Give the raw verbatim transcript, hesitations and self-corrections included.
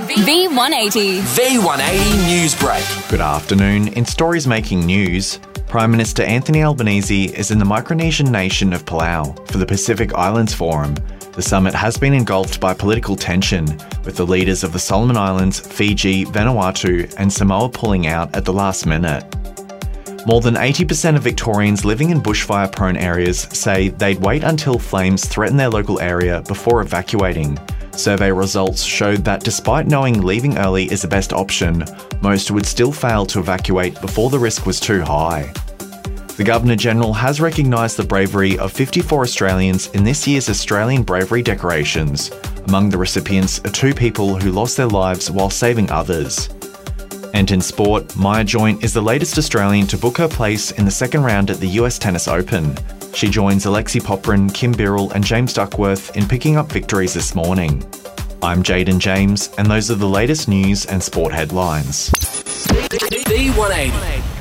V one eighty. V one eighty News Break. Good afternoon. In stories making news, Prime Minister Anthony Albanese is in the Micronesian nation of Palau for the Pacific Islands Forum. The summit has been engulfed by political tension, with the leaders of the Solomon Islands, Fiji, Vanuatu and Samoa pulling out at the last minute. More than eighty percent of Victorians living in bushfire-prone areas say they'd wait until flames threaten their local area before evacuating. Survey results showed that despite knowing leaving early is the best option, most would still fail to evacuate before the risk was too high. The Governor-General has recognised the bravery of fifty-four Australians in this year's Australian Bravery Decorations. Among the recipients are two people who lost their lives while saving others. And in sport, Maya Joint is the latest Australian to book her place in the second round at the U S Tennis Open. She joins Alexei Popyrin, Kim Birrell and James Duckworth in picking up victories this morning. I'm Jaden James, and those are the latest news and sport headlines. V one eighty.